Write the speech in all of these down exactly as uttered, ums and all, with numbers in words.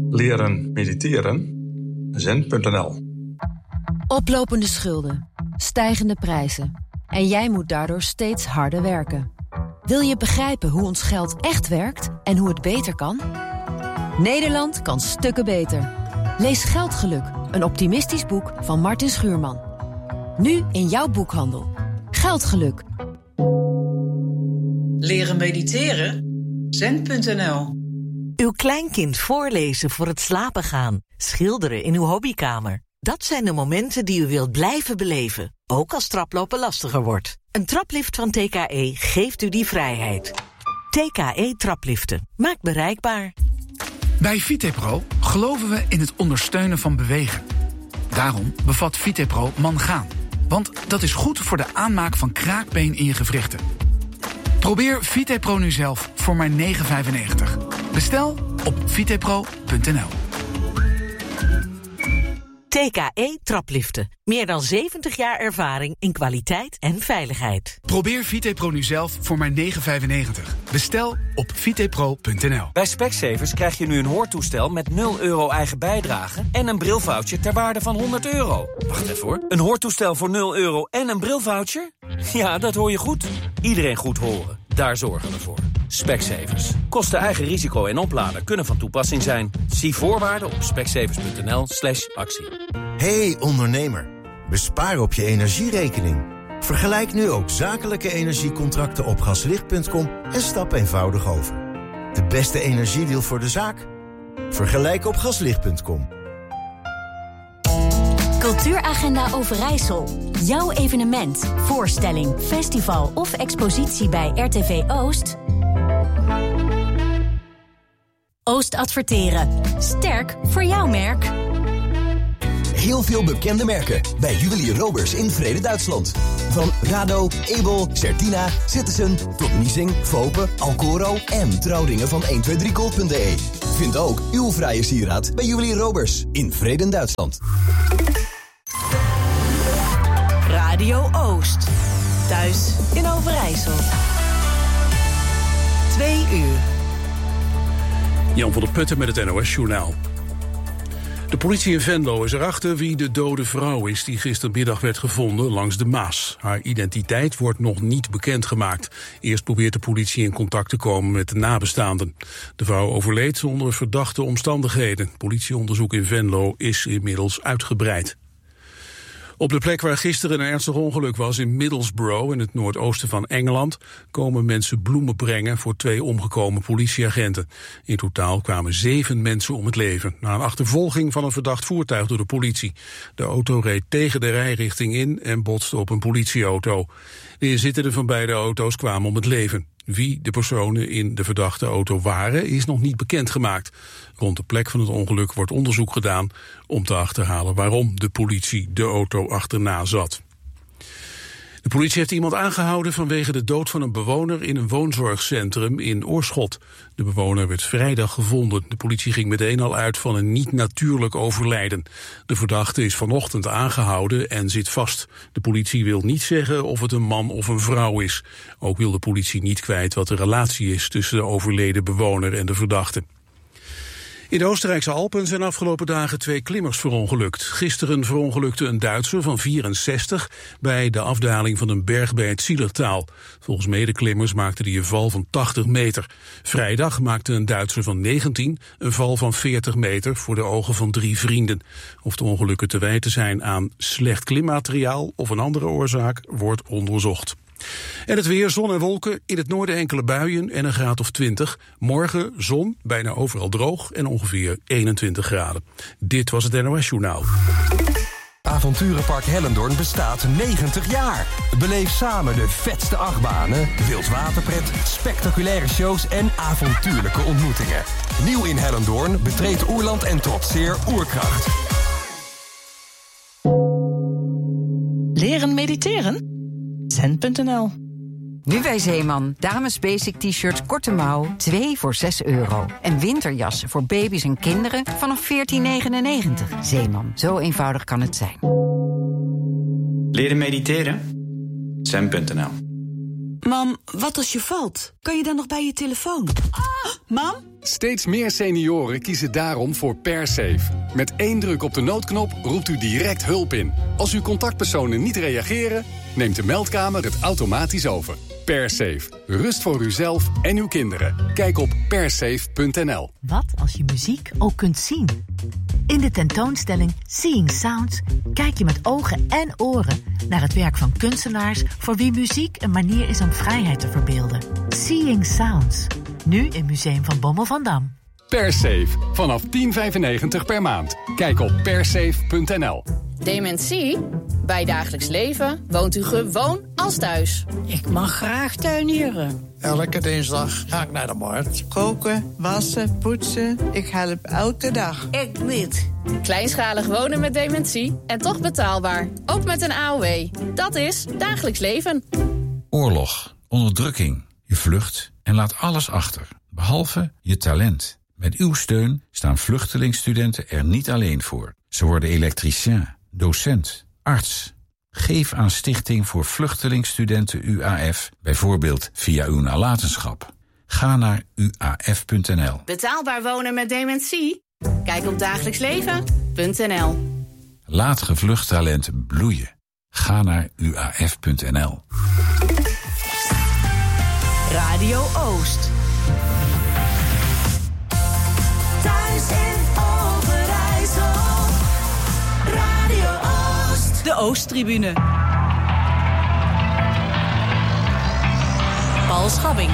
Leren mediteren. Zen punt n l. Oplopende schulden, stijgende prijzen. En jij moet daardoor steeds harder werken. Wil je begrijpen hoe ons geld echt werkt en hoe het beter kan? Nederland kan stukken beter. Lees Geldgeluk, een optimistisch boek van Martin Schuurman. Nu in jouw boekhandel. Geldgeluk. Leren mediteren? Zen punt n l. Uw kleinkind voorlezen voor het slapen gaan. Schilderen in uw hobbykamer. Dat zijn de momenten die u wilt blijven beleven. Ook als traplopen lastiger wordt. Een traplift van T K E geeft u die vrijheid. T K E trapliften. Maakt bereikbaar. Bij Vitepro geloven we in het ondersteunen van bewegen. Daarom bevat Vitepro mangaan. Want dat is goed voor de aanmaak van kraakbeen in je gewrichten. Probeer Vitepro nu zelf voor maar negen vijfennegentig. Bestel op vitepro punt n l. T K E trapliften. Meer dan zeventig jaar ervaring in kwaliteit en veiligheid. Probeer Vitepro nu zelf voor maar negen vijfennegentig. Bestel op vitepro punt n l. Bij Specsavers krijg je nu een hoortoestel met nul euro eigen bijdrage en een brilvoucher ter waarde van honderd euro. Wacht even hoor. Een hoortoestel voor nul euro en een brilvoucher? Ja, dat hoor je goed. Iedereen goed horen. Daar zorgen we voor. Specsavers. Kosten eigen risico en oplader kunnen van toepassing zijn. Zie voorwaarden op specsavers punt n l slash actie. Hey ondernemer, bespaar op je energierekening. Vergelijk nu ook zakelijke energiecontracten op gaslicht punt com en stap eenvoudig over. De beste energiedeal voor de zaak? Vergelijk op gaslicht punt com. Cultuuragenda Overijssel. Jouw evenement, voorstelling, festival of expositie bij R T V Oost? Oost Adverteren. Sterk voor jouw merk. Heel veel bekende merken bij Juwelier Roberts in Vrede, Duitsland. Van Rado, Ebel, Certina, Citizen tot Niesing, Fope, Alcoro en trouwringen van een twee drie gold punt d e. Vind ook uw vrije sieraad bij Juwelier Roberts in Vrede, Duitsland. Radio Oost. Thuis in Overijssel. Twee uur. Jan van der Putten met het N O S-journaal. De politie in Venlo is erachter wie de dode vrouw is die gistermiddag werd gevonden langs de Maas. Haar identiteit wordt nog niet bekendgemaakt. Eerst probeert de politie in contact te komen met de nabestaanden. De vrouw overleed onder verdachte omstandigheden. Politieonderzoek in Venlo is inmiddels uitgebreid. Op de plek waar gisteren een ernstig ongeluk was in Middlesbrough in het noordoosten van Engeland komen mensen bloemen brengen voor twee omgekomen politieagenten. In totaal kwamen zeven mensen om het leven na een achtervolging van een verdacht voertuig door de politie. De auto reed tegen de rijrichting in en botste op een politieauto. De inzittenden van beide auto's kwamen om het leven. Wie de personen in de verdachte auto waren is nog niet bekendgemaakt. Rond de plek van het ongeluk wordt onderzoek gedaan om te achterhalen waarom de politie de auto achterna zat. De politie heeft iemand aangehouden vanwege de dood van een bewoner in een woonzorgcentrum in Oorschot. De bewoner werd vrijdag gevonden. De politie ging meteen al uit van een niet-natuurlijk overlijden. De verdachte is vanochtend aangehouden en zit vast. De politie wil niet zeggen of het een man of een vrouw is. Ook wil de politie niet kwijt wat de relatie is tussen de overleden bewoner en de verdachte. In de Oostenrijkse Alpen zijn afgelopen dagen twee klimmers verongelukt. Gisteren verongelukte een Duitser van vierenzestig bij de afdaling van een berg bij het Zielertaal. Volgens medeklimmers maakte hij een val van tachtig meter. Vrijdag maakte een Duitser van negentien een val van veertig meter voor de ogen van drie vrienden. Of de ongelukken te wijten zijn aan slecht klimmateriaal of een andere oorzaak wordt onderzocht. En het weer, zon en wolken, in het noorden enkele buien en een graad of twintig. Morgen zon, bijna overal droog en ongeveer eenentwintig graden. Dit was het N O S-journaal. Avonturenpark Hellendoorn bestaat negentig jaar. Beleef samen de vetste achtbanen, wildwaterpret, spectaculaire shows en avontuurlijke ontmoetingen. Nieuw in Hellendoorn, betreed oerland en trotseer oerkracht. Leren mediteren? Zen punt n l. Nu bij Zeeman. Dames basic t-shirts korte mouw, twee voor zes euro. En winterjassen voor baby's en kinderen vanaf veertien negenennegentig. Zeeman, zo eenvoudig kan het zijn. Leren mediteren? Zen punt n l. Mam, wat als je valt? Kan je dan nog bij je telefoon? Mam? Steeds meer senioren kiezen daarom voor PerSafe. Met één druk op de noodknop roept u direct hulp in. Als uw contactpersonen niet reageren, neemt de meldkamer het automatisch over. PerSafe. Rust voor uzelf en uw kinderen. Kijk op persafe punt n l. Wat als je muziek ook kunt zien? In de tentoonstelling Seeing Sounds kijk je met ogen en oren naar het werk van kunstenaars voor wie muziek een manier is om vrijheid te verbeelden. Seeing Sounds. Nu in Museum van Bommel van Dam. PerSafe. Vanaf tien vijfennegentig per maand. Kijk op persafe punt n l. Dementie? Bij dagelijks leven woont u gewoon als thuis. Ik mag graag tuinieren. Elke dinsdag ga ik naar de markt. Koken, wassen, poetsen. Ik help elke dag. Ik niet. Kleinschalig wonen met dementie en toch betaalbaar. Ook met een A O W. Dat is dagelijks leven. Oorlog, onderdrukking. Je vlucht en laat alles achter, behalve je talent. Met uw steun staan vluchtelingstudenten er niet alleen voor. Ze worden elektricien, docent, arts. Geef aan Stichting voor Vluchtelingstudenten U A F, bijvoorbeeld via uw nalatenschap. Ga naar u a f punt n l. Betaalbaar wonen met dementie? Kijk op dagelijksleven punt n l. Laat gevlucht talent bloeien. Ga naar u a f punt n l. Radio Oost. Thuis in Overijssel. Radio Oost. De Oosttribune. Paul Schabbing.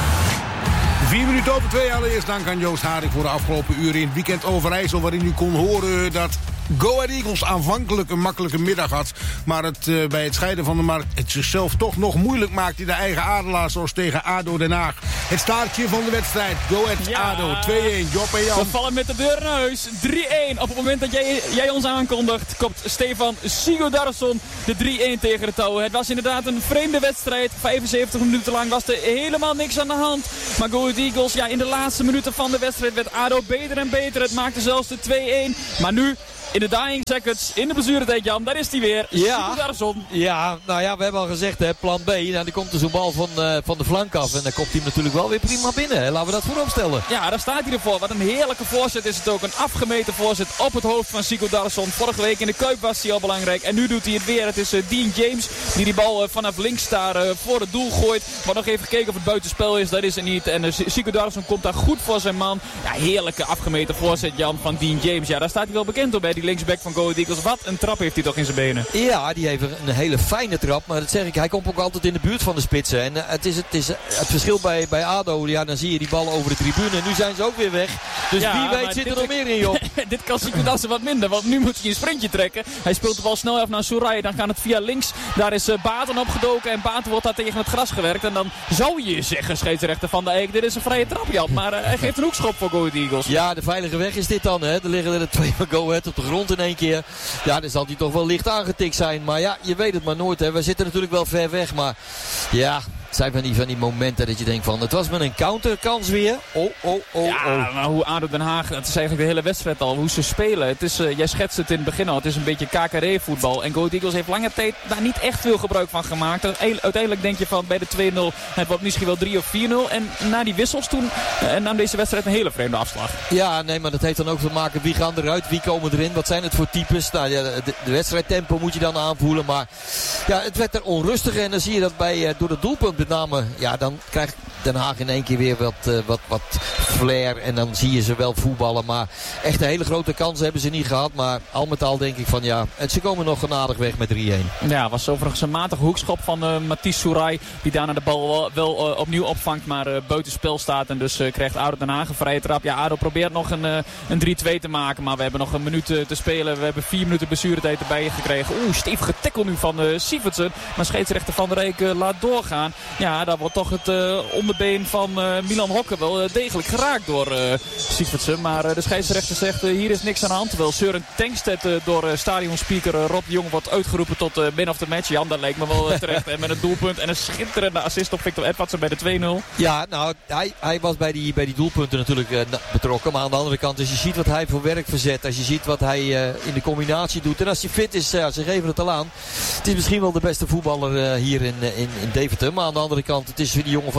Vier minuten over twee. Allereerst dank aan Joost Haring voor de afgelopen uren in het weekend Overijssel, waarin u kon horen dat Go Ahead Eagles aanvankelijk een makkelijke middag had, maar het uh, bij het scheiden van de markt het zichzelf toch nog moeilijk maakt in de eigen adelaars, zoals tegen ADO Den Haag. Het staartje van de wedstrijd. Go Ahead ja. ADO twee-een. Job en Jan. We vallen met de deur naar huis. drie-een. Op het moment dat jij, jij ons aankondigt, komt Stefan Sigurdarsson de drie-een tegen de touwen. Het was inderdaad een vreemde wedstrijd. vijfenzeventig minuten lang was er helemaal niks aan de hand. Maar Go Ahead Eagles, ja, in de laatste minuten van de wedstrijd werd ADO beter en beter. Het maakte zelfs de twee-een. Maar nu, in de dying seconds, in de blessuretijd, Jan, daar is hij weer. Ja, Sigurdarsson. ja, nou ja, we hebben al gezegd, hè, plan B. Nou, die komt er zo'n bal van, uh, van de flank af. En dan komt hij natuurlijk wel weer prima binnen. Hè. Laten we dat voorop stellen. Ja, daar staat hij ervoor. Wat een heerlijke voorzet is het ook. Een afgemeten voorzet op het hoofd van Sigurdarsson. Vorige week in de Kuip was hij al belangrijk. En nu doet hij het weer. Het is uh, Dean James die die bal uh, vanaf links daar uh, voor het doel gooit. Maar nog even gekeken of het buitenspel is. Dat is het niet. En uh, Sigurdarsson komt daar goed voor zijn man. Ja, heerlijke afgemeten voorzet, Jan, van Dean James. Ja, daar staat hij wel bekend op bij die linksback van Go Ahead Eagles. Wat een trap heeft hij toch in zijn benen. Ja, die heeft een hele fijne trap. Maar dat zeg ik, hij komt ook altijd in de buurt van de spitsen. En uh, het, is, het, is, uh, het verschil bij, bij ADO, ja, dan zie je die bal over de tribune. Nu zijn ze ook weer weg. Dus ja, wie weet zit er nog meer in, joh. Dit kan Sigurdarsson wat minder, want nu moet hij een sprintje trekken. Hij speelt de bal snel af naar Soerai. Dan gaat het via links. Daar is uh, Baten opgedoken en Baten wordt daar tegen het gras gewerkt. En dan zou je zeggen, scheidsrechter Van de Eek, dit is een vrije trap, Jan. Maar uh, hij geeft een hoekschop voor Go Ahead Eagles. Ja, de veilige weg is dit dan, hè. Er liggen er de twee van Go Ahead op de grond in één keer. Ja, dan zal hij toch wel licht aangetikt zijn. Maar ja, je weet het maar nooit, hè. We zitten natuurlijk wel ver weg, maar ja, het zijn van die, van die momenten dat je denkt van, het was met een counterkans weer. Oh, oh, oh, ja, oh. maar hoe ADO Den Haag, het is eigenlijk de hele wedstrijd al, hoe ze spelen. Het is, uh, jij schetst het in het begin al, het is een beetje K K R-voetbal. En Go Ahead Eagles heeft lange tijd daar niet echt veel gebruik van gemaakt. Uiteindelijk denk je van bij de twee nul, het wordt misschien wel drie of vier nul. En na die wissels toen, uh, nam deze wedstrijd een hele vreemde afslag. Ja, nee, maar dat heeft dan ook te maken, wie gaan eruit, wie komen erin, wat zijn het voor types. Nou ja, de, de wedstrijdtempo moet je dan aanvoelen. Maar ja, het werd er onrustiger en dan zie je dat bij, uh, door het doelpunt met name, ja, dan krijgt Den Haag in één keer weer wat, uh, wat, wat flair. En dan zie je ze wel voetballen. Maar echt een hele grote kansen hebben ze niet gehad. Maar al met al denk ik van ja, en ze komen nog genadig weg met drie-een. Ja, was overigens een matige hoekschop van uh, Mathies Soerai. Die daarna de bal wel, wel uh, opnieuw opvangt. Maar uh, buitenspel staat. En dus uh, krijgt ADO Den Haag een vrije trap. Ja, ADO probeert nog een, uh, een drie-twee te maken. Maar we hebben nog een minuut uh, te spelen. We hebben vier minuten blessuretijd erbij gekregen. Oeh, stevige tackle nu van uh, Sievertsen. Maar scheidsrechter Van der Rijk uh, laat doorgaan. Ja, daar wordt toch het uh, onderbeen van uh, Milan Hokke wel uh, degelijk geraakt door uh, Sievertsen. Maar uh, de scheidsrechter zegt uh, hier is niks aan de hand. Terwijl Søren Tankstedt uh, door uh, stadionspeaker uh, Rob de Jong wordt uitgeroepen tot uh, man of the match. Jan, dat leek me wel uh, terecht. En met een doelpunt en een schitterende assist op Victor Edvardsen bij de twee nul. Ja, nou, hij, hij was bij die, bij die doelpunten natuurlijk uh, betrokken. Maar aan de andere kant, als je ziet wat hij voor werk verzet. Als je ziet wat hij uh, in de combinatie doet. En als hij fit is, uh, ze geven het al aan. Het is misschien wel de beste voetballer uh, hier in, in, in Deventer. Maar aan de andere kant, het is die jongen van harte gegund.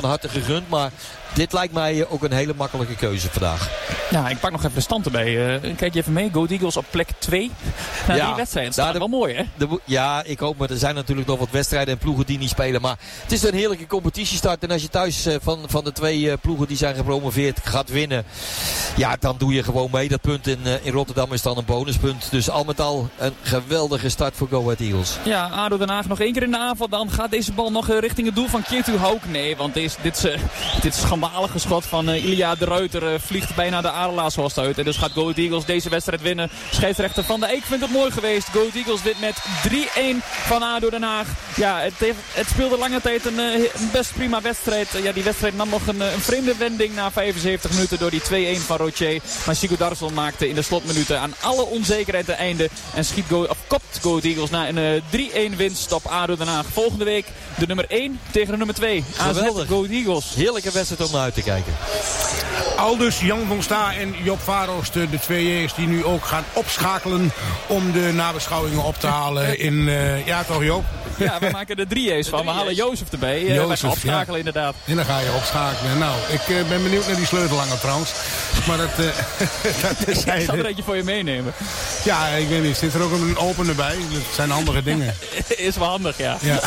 gegund. Maar dit lijkt mij ook een hele makkelijke keuze vandaag. Ja, ik pak nog even de stand erbij. Uh, kijk je even mee. Go Ahead Eagles op plek twee. Na ja, die wedstrijd. Dat is de, wel mooi, hè? De, ja, ik hoop. Maar er zijn natuurlijk nog wat wedstrijden en ploegen die niet spelen. Maar het is een heerlijke competitiestart. En als je thuis uh, van, van de twee uh, ploegen die zijn gepromoveerd gaat winnen. Ja, dan doe je gewoon mee. Dat punt in, uh, in Rotterdam is dan een bonuspunt. Dus al met al een geweldige start voor Go Ahead Eagles. Ja, A D O Den Haag nog één keer in de aanval. Dan gaat deze bal nog uh, richting het doel van Keertu Houk. Nee, want deze, dit, uh, dit schandalige schot van uh, Ilya de Ruiter uh, vliegt bijna de Adelaarshost uit. En dus gaat Go Ahead Eagles deze wedstrijd winnen. Scheidsrechter Van de Eek vindt het mooi geweest. Go Ahead Eagles wint met drie-een van A D O Den Haag. Ja, het, heeft, het speelde lange tijd een, een best prima wedstrijd. Ja, die wedstrijd nam nog een, een vreemde wending na vijfenzeventig minuten door die twee-een van Rocher. Maar Sigurd Darsson maakte in de slotminuten aan alle onzekerheid ten einde. En schiet Go, of kopt Go Ahead Eagles na een uh, drie-een winst op A D O Den Haag. Volgende week de nummer één tegen de nummer twee. A Z Go Ahead Eagles. Heerlijke wedstrijd om naar uit te kijken. Aldus Jan van Sta en Job Varos, de, de twee J's die nu ook gaan opschakelen om de nabeschouwingen op te halen in... Uh, ja toch Joop? Ja, we maken er drie J's van. We halen Jozef erbij. Uh, Jozef, we gaan opschakelen ja. inderdaad. En dan ga je opschakelen. Nou, ik uh, ben benieuwd naar die sleutelhanger trouwens. Maar dat... Uh, dat is ik zal er eentje voor je meenemen. Ja, ik weet niet. Zit er ook een opener bij? Dat zijn handige dingen. Is wel handig, ja. ja.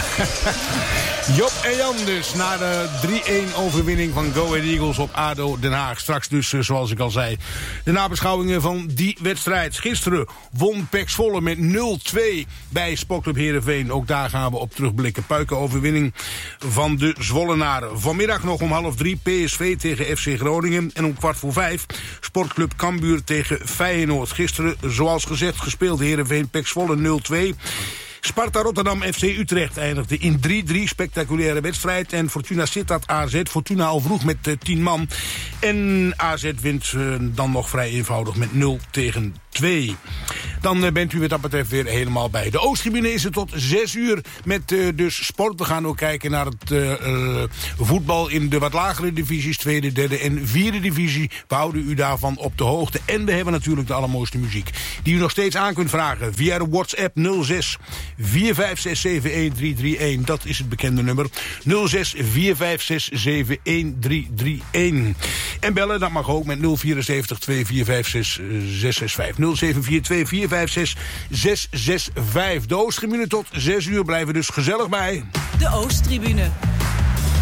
Job en Jan dus na de drie-een overwinning van Go Ahead Eagles op A D O Den Haag. Straks dus, zoals ik al zei, de nabeschouwingen van die wedstrijd. Gisteren won P E C Zwolle met nul-twee bij Sportclub Heerenveen. Ook daar gaan we op terugblikken. Puikenoverwinning van de Zwollenaren. Vanmiddag nog om half drie P S V tegen F C Groningen. En om kwart voor vijf Sportclub Cambuur tegen Feyenoord. Gisteren, zoals gezegd, gespeeld Heerenveen P E C Zwolle nul-twee. Sparta Rotterdam F C Utrecht eindigde in drie-drie. Spectaculaire wedstrijd. En Fortuna Sittard A Z. Fortuna al vroeg met uh, tien man. En A Z wint uh, dan nog vrij eenvoudig met nul tegen twee. Dan uh, bent u wat dat betreft weer helemaal bij. De Oosttribune is er tot zes uur met uh, dus sport. We gaan ook kijken naar het uh, uh, voetbal in de wat lagere divisies. Tweede, derde en vierde divisie. We houden u daarvan op de hoogte. En we hebben natuurlijk de allermooiste muziek. Die u nog steeds aan kunt vragen via de WhatsApp nul zes vier vijf zes zeven een drie drie een. Dat is het bekende nummer. nul zes vier vijf zes zeven een drie drie een. En bellen, dat mag ook met nul vierenzeventig twee vier vijf zes zes zes vijf. nul zeven vier twee vier vijf zes zes zes vijf. De Oosttribune tot zes uur blijven dus gezellig bij. De Oosttribune.